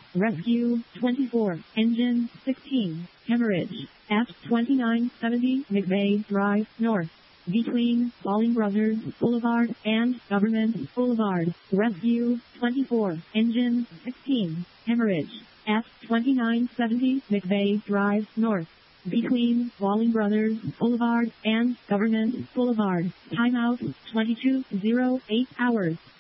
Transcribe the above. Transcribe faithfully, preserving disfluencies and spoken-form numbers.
Rescue twenty-four, Engine sixteen, Hemorrhage, at twenty-nine seventy McVeigh Drive North, between Falling Brothers Boulevard and Government Boulevard. Rescue twenty-four, Engine sixteen, Hemorrhage, at twenty-nine seventy McVeigh Drive North, between Falling Brothers Boulevard and Government Boulevard. Timeout twenty-two oh eight hours.